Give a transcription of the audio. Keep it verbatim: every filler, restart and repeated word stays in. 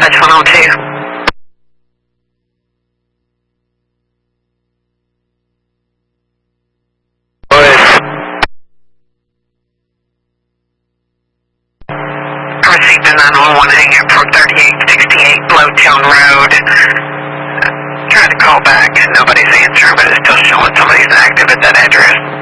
That's one oh two. Proceed to nine one one hangar from thirty-eight sixty-eight Blowtown Road. Trying to call back. Nobody's answering, but it's still showing somebody's active at that address.